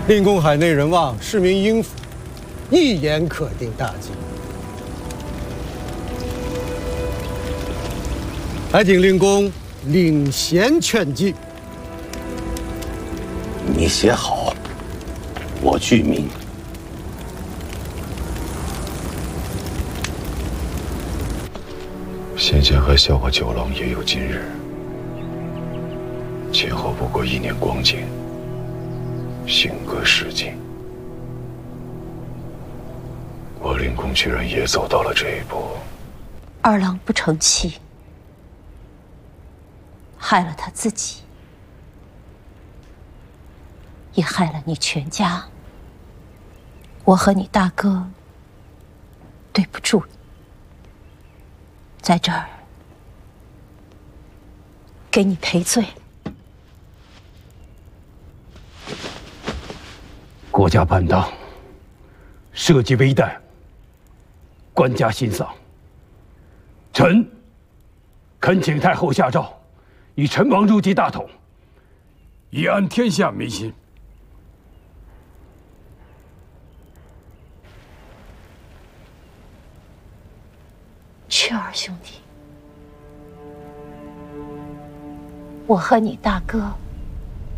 令公海内人望，市民应服，一言可定大计。还请令公领衔劝进。 你写好，我具名。 先前和笑话九郎也有今日，前后不过1年光景，性格世境，我令公居然也走到了这一步。 二郎不成器，害了他自己，也害了你全家。我和你大哥对不住你，在这儿给你赔罪。 国家办当，社稷危殆，官家心丧。臣恳请太后下诏，以陈王入继大统，以安天下民心。 雀儿兄弟，我和你大哥